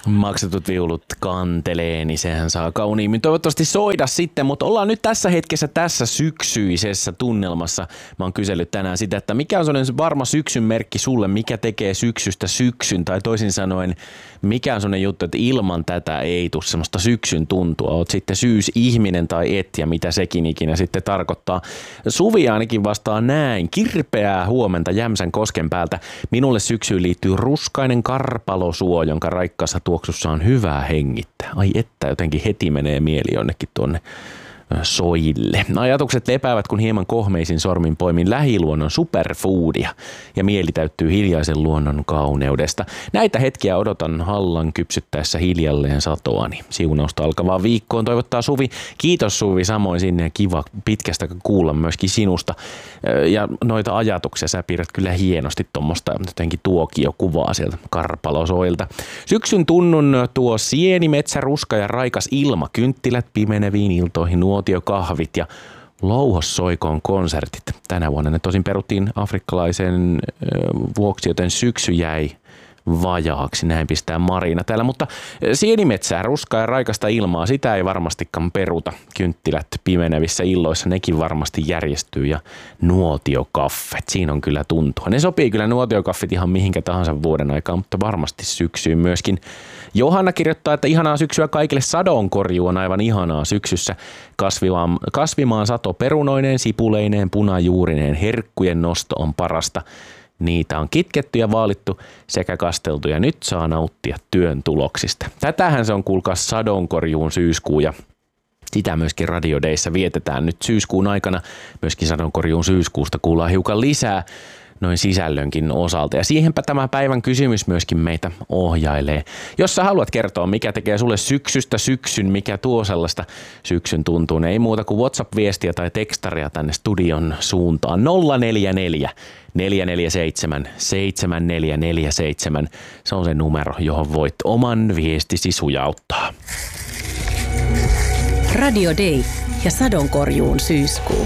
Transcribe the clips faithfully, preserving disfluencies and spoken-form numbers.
Maksetut viulut kantelee, niin sehän saa kauniimmin toivottavasti soida sitten, mutta ollaan nyt tässä hetkessä tässä syksyisessä tunnelmassa. Mä oon kysellyt tänään sitä, että mikä on sellainen varma syksyn merkki sulle, mikä tekee syksystä syksyn, tai toisin sanoen, mikä on sellainen juttu, että ilman tätä ei tule semmoista syksyn tuntua. Oot sitten syysihminen tai et, ja mitä sekin ikinä sitten tarkoittaa. Suvi ainakin vastaa näin. Kirpeää huomenta Jämsän kosken päältä. Minulle syksyyn liittyy ruskainen karpalosuo, jonka raikkaassa tuoksussa on hyvää hengittää. Ai että, jotenkin heti menee mieli jonnekin tuonne soille. Ajatukset lepäävät, kun hieman kohmeisin sormin poimin lähiluonnon superfoodia ja mieli täyttyy hiljaisen luonnon kauneudesta. Näitä hetkiä odotan hallan kypsyttäessä hiljalleen satoani. Siunausta alkavaa viikkoon toivottaa Suvi. Kiitos Suvi, samoin sinne ja kiva pitkästä kuulla myöskin sinusta. Ja noita ajatuksia sä piirrät kyllä hienosti tuommoista jotenkin tuokiokuvaa sieltä karpalosoilta. Syksyn tunnun tuo sieni, metsä, ruska ja raikas ilma, kynttilät pimeneviin iltoihin, nuotiokahvit ja louhos soikoon konsertit. Tänä vuonna ne tosin peruttiin afrikkalaisen vuoksi, joten syksy jäi vajaaksi. Näin pistää Marina täällä, mutta sienimetsää, ruskaa ja raikasta ilmaa, sitä ei varmastikaan peruta. Kynttilät pimenevissä illoissa, nekin varmasti järjestyy ja nuotiokaffet, siinä on kyllä tuntua. Ne sopii kyllä nuotiokaffit ihan mihinkä tahansa vuoden aikaan, mutta varmasti syksyyn myöskin. Johanna kirjoittaa, että ihanaa syksyä kaikille, sadonkorjuu on aivan ihanaa syksyssä. Kasvimaan, kasvimaan sato perunoineen, sipuleineen, punajuurineen, herkkujen nosto on parasta. Niitä on kitketty ja vaalittu sekä kasteltu ja nyt saa nauttia työn tuloksista. Tätähän se on kuulkaa sadonkorjuun syyskuu ja sitä myöskin Radio Dayssä vietetään nyt syyskuun aikana. Myöskin sadonkorjuun syyskuusta kuullaan hiukan lisää noin sisällönkin osalta. Ja siihenpä tämä päivän kysymys myöskin meitä ohjailee. Jos sä haluat kertoa, mikä tekee sulle syksystä syksyn, mikä tuo sellaista syksyn tuntuu, ei muuta kuin WhatsApp-viestiä tai tekstaria tänne studion suuntaan. nolla neljä neljä neljä neljä seitsemän seitsemän neljä neljä seitsemän. Se on se numero, johon voit oman viestisi sujauttaa. Radio Day ja sadonkorjuun syyskuu.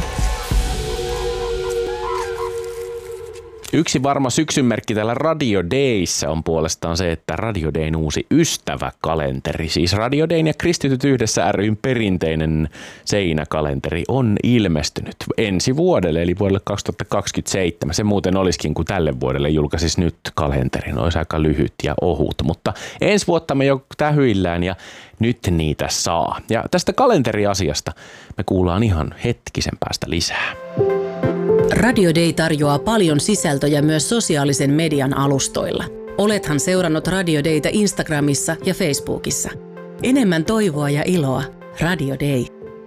Yksi varma syksynmerkki täällä Radio Dayssä on puolestaan se, että Radio Dayn uusi ystäväkalenteri, siis Radio Dayn ja Kristityt yhdessä ry:n perinteinen seinäkalenteri on ilmestynyt ensi vuodelle, eli vuodelle kaksituhattakaksikymmentäseitsemän. Se muuten olisikin, kun tälle vuodelle julkaisisi nyt kalenterin, olisi aika lyhyt ja ohut, mutta ensi vuotta me jo tähyillään ja nyt niitä saa. Ja tästä kalenteriasiasta me kuullaan ihan hetkisen päästä lisää. Radio Day tarjoaa paljon sisältöjä myös sosiaalisen median alustoilla. Olethan seurannut Radio Dayta Instagramissa ja Facebookissa. Enemmän toivoa ja iloa. Radio Day.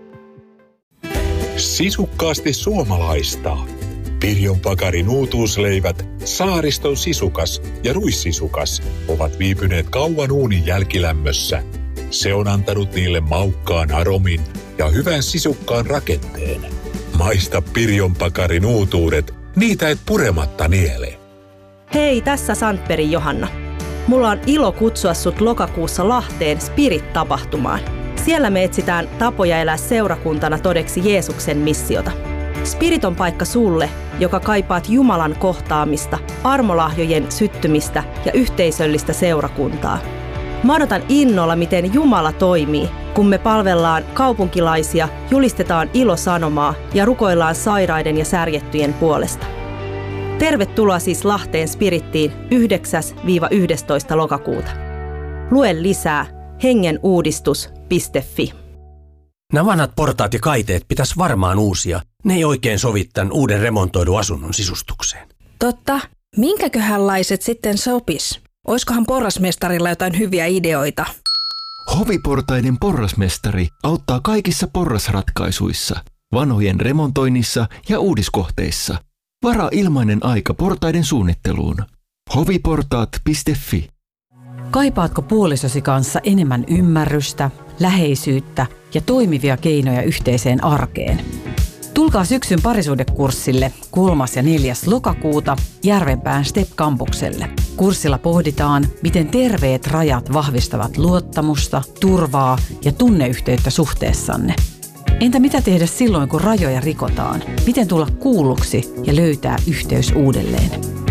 Sisukkaasti suomalaista. Pirjon Pakarin uutuusleivät, Saariston sisukas ja ruissisukas ovat viipyneet kauan uunin jälkilämmössä. Se on antanut niille maukkaan aromin ja hyvän sisukkaan rakenteen. Maista Pirjon Pakarin uutuudet, niitä et purematta niele. Hei, tässä Sandbergin Johanna. Mulla on ilo kutsua sut lokakuussa Lahteen Spirit-tapahtumaan. Siellä me etsitään tapoja elää seurakuntana todeksi Jeesuksen missiota. Spirit on paikka sulle, joka kaipaat Jumalan kohtaamista, armolahjojen syttymistä ja yhteisöllistä seurakuntaa. Mä odotan innolla, miten Jumala toimii, kun me palvellaan kaupunkilaisia, julistetaan ilosanomaa ja rukoillaan sairaiden ja särjettyjen puolesta. Tervetuloa siis Lahteen Spirittiin yhdeksäs yhdestoista lokakuuta. Lue lisää hengenuudistus piste fi. Nämä vanhat portaat ja kaiteet pitäisi varmaan uusia. Ne ei oikein sovi tämän uuden remontoidun asunnon sisustukseen. Totta. Minkäköhänlaiset sitten sopis? Oiskohan porrasmestarilla jotain hyviä ideoita? Hoviportaiden porrasmestari auttaa kaikissa porrasratkaisuissa, vanhojen remontoinnissa ja uudiskohteissa. Varaa ilmainen aika portaiden suunnitteluun. hoviportaat piste fi. Kaipaatko puolisosi kanssa enemmän ymmärrystä, läheisyyttä ja toimivia keinoja yhteiseen arkeen? Tulkaa syksyn parisuhdekurssille kolmas ja neljäs lokakuuta Järvenpään Step-kampukselle. Kurssilla pohditaan, miten terveet rajat vahvistavat luottamusta, turvaa ja tunneyhteyttä suhteessanne. Entä mitä tehdä silloin, kun rajoja rikotaan? Miten tulla kuulluksi ja löytää yhteys uudelleen?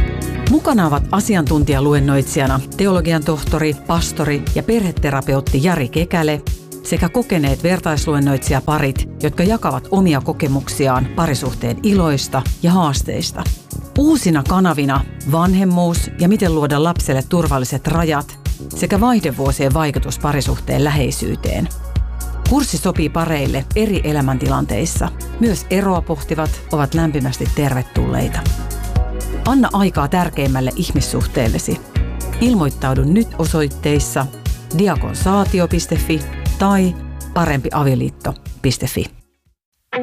Mukana ovat asiantuntijaluennoitsijana teologian tohtori, pastori ja perheterapeutti Jari Kekäle sekä kokeneet vertaisluennoitsijaparit, jotka jakavat omia kokemuksiaan parisuhteen iloista ja haasteista. Uusina kanavina vanhemmuus ja miten luoda lapselle turvalliset rajat sekä vaihdevuosien vaikutus parisuhteen läheisyyteen. Kurssi sopii pareille eri elämäntilanteissa. Myös eroa pohtivat ovat lämpimästi tervetulleita. Anna aikaa tärkeimmälle ihmissuhteellesi. Ilmoittaudu nyt osoitteissa diakonsaatio piste fi tai parempiavioliitto piste fi.